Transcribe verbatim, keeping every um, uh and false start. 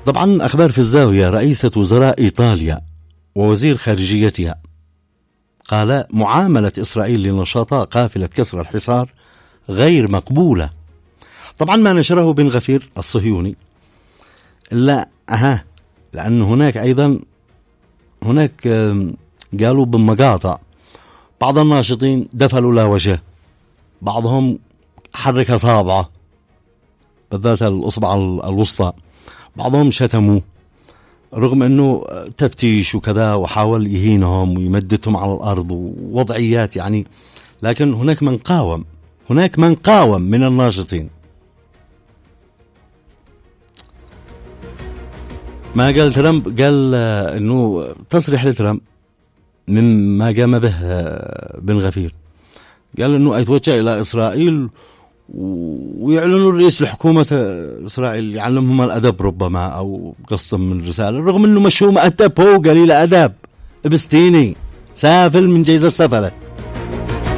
طبعا أخبار في الزاوية. رئيسة وزراء إيطاليا ووزير خارجيتها قال معاملة إسرائيل لنشطاء قافلة كسر الحصار غير مقبولة. طبعا ما نشره بن غفير الصهيوني لا أها لأن هناك أيضا هناك قالوا بمقاطع بعض الناشطين دفلوا لا وجه، بعضهم حرك أصابعه بالذات الأصبع الوسطى، بعضهم شتموا رغم أنه تفتيش وكذا وحاول يهينهم ويمددهم على الأرض ووضعيات يعني، لكن هناك من قاوم، هناك من قاوم من الناشطين. ما قال ترامب؟ قال أنه تصريح لترامب مما قام به بن غفير، قال أنه يتوجه إلى إسرائيل ويعلنوا الرئيس لحكومة إسرائيل يعلمهم الأدب ربما أو قصدهم من رسالة، رغم أنه مشهوم أدب هو قليل أدب بستيني سافل من جيزة السفلة.